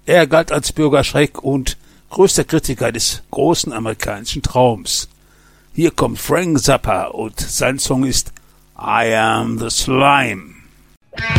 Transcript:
Er galt als Bürgerschreck und größter Kritiker des großen amerikanischen Traums. Hier kommt Frank Zappa und sein Song ist I Am the Slime.